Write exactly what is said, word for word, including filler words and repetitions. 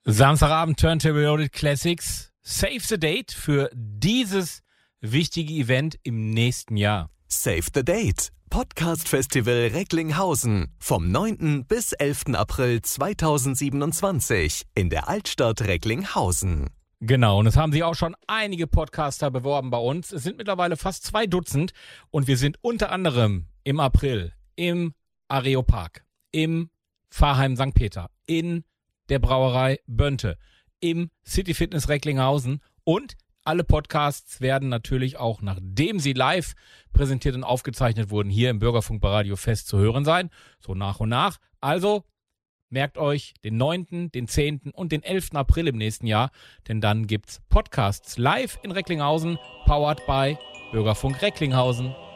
Samstagabend Turntable Loaded Classics. Save the date für dieses wichtige Event im nächsten Jahr. Save the date. Podcast Festival Recklinghausen vom neunten bis elften April zweitausendsiebenundzwanzig in der Altstadt Recklinghausen. Genau, und es haben sich auch schon einige Podcaster beworben bei uns. Es sind mittlerweile fast zwei Dutzend und wir sind unter anderem im April im Areopark, im Pfarrheim Sankt Peter, in der Brauerei Bönte, im City Fitness Recklinghausen, und alle Podcasts werden natürlich auch, nachdem sie live präsentiert und aufgezeichnet wurden, hier im Bürgerfunk bei Radio Fest zu hören sein, so nach und nach. Also merkt euch den neunten, den zehnten und den elften April im nächsten Jahr, denn dann gibt's Podcasts live in Recklinghausen, powered by Bürgerfunk Recklinghausen.